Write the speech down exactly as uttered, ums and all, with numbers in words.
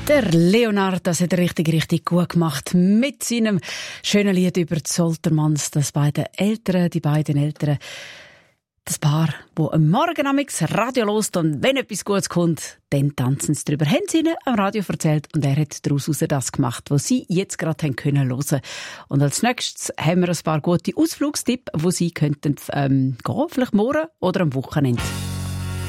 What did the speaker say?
Der Leonard, das hat er richtig, richtig gut gemacht mit seinem schönen Lied über die Soltermanns, das beiden Eltern, die beiden Eltern, das Paar, wo am Morgen amix Radio lost und wenn etwas Gutes kommt, dann tanzen sie drüber. Haben sie ihnen am Radio erzählt und er hat daraus das gemacht, was sie jetzt gerade haben können hören. Und als nächstes haben wir ein paar gute Ausflugstipps, wo sie könnten ähm, gehen, vielleicht morgen oder am Wochenende.